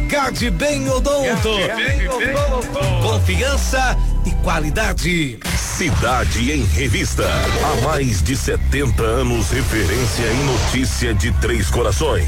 Gade Bem Odonto. Confiança e qualidade. Cidade em Revista. Há mais de 70 anos, referência em notícia de Três Corações.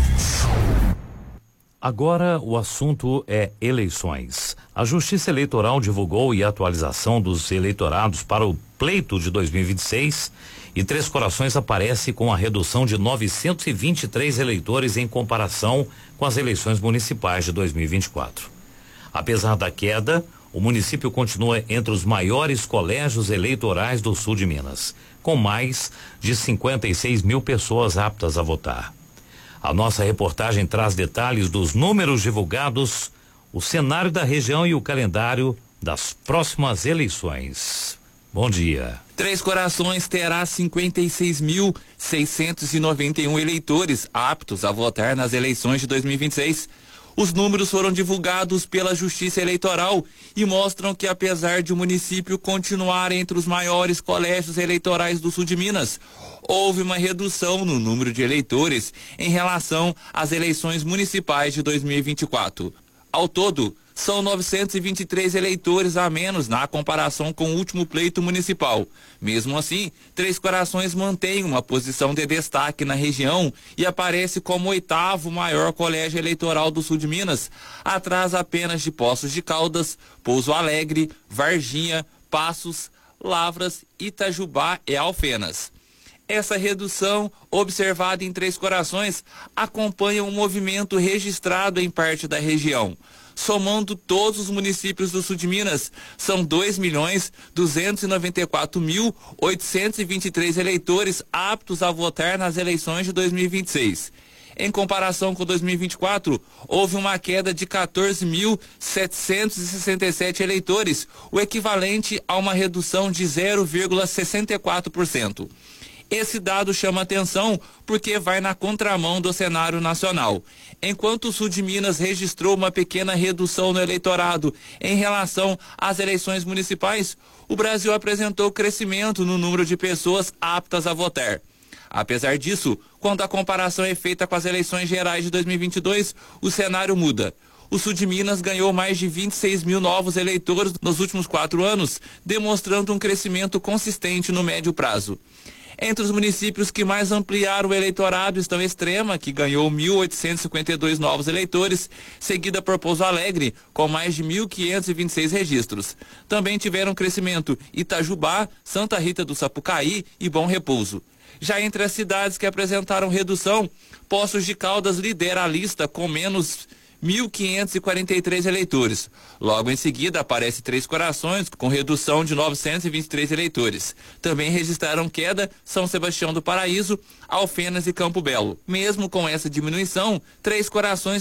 Agora o assunto é eleições. A Justiça Eleitoral divulgou a atualização dos eleitorados para o pleito de 2026 e Três Corações aparece com a redução de 923 eleitores em comparação com as eleições municipais de 2024. Apesar da queda, o município continua entre os maiores colégios eleitorais do sul de Minas, com mais de 56 mil pessoas aptas a votar. A nossa reportagem traz detalhes dos números divulgados, o cenário da região e o calendário das próximas eleições. Bom dia. Três Corações terá 56.691 eleitores aptos a votar nas eleições de 2026. Os números foram divulgados pela Justiça Eleitoral e mostram que, apesar de o município continuar entre os maiores colégios eleitorais do sul de Minas, houve uma redução no número de eleitores em relação às eleições municipais de 2024. Ao todo, são 923 eleitores a menos na comparação com o último pleito municipal. Mesmo assim, Três Corações mantém uma posição de destaque na região e aparece como o 8º maior colégio eleitoral do sul de Minas, atrás apenas de Poços de Caldas, Pouso Alegre, Varginha, Passos, Lavras, Itajubá e Alfenas. Essa redução, observada em Três Corações, acompanha um movimento registrado em parte da região. Somando todos os municípios do sul de Minas, são 2.294.823 eleitores aptos a votar nas eleições de 2026. Em comparação com 2024, houve uma queda de 14.767 eleitores, o equivalente a uma redução de 0,64%. Esse dado chama atenção porque vai na contramão do cenário nacional. Enquanto o sul de Minas registrou uma pequena redução no eleitorado em relação às eleições municipais, o Brasil apresentou crescimento no número de pessoas aptas a votar. Apesar disso, quando a comparação é feita com as eleições gerais de 2022, o cenário muda. O sul de Minas ganhou mais de 26 mil novos eleitores nos últimos 4 anos, demonstrando um crescimento consistente no médio prazo. Entre os municípios que mais ampliaram o eleitorado estão Extrema, que ganhou 1.852 novos eleitores, seguida por Pouso Alegre, com mais de 1.526 registros. Também tiveram crescimento Itajubá, Santa Rita do Sapucaí e Bom Repouso. Já entre as cidades que apresentaram redução, Poços de Caldas lidera a lista com menos 1.543 eleitores. Logo em seguida aparece Três Corações com redução de 923 eleitores. Também registraram queda São Sebastião do Paraíso, Alfenas e Campo Belo. Mesmo com essa diminuição, Três Corações